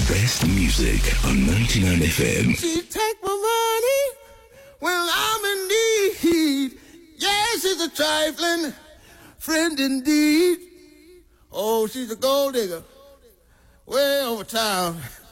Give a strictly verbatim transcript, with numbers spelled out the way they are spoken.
best music on ninety-nine F M. She take my money when I'm in need. Yes, she's a trifling friend indeed. Oh, she's a gold digger way over town.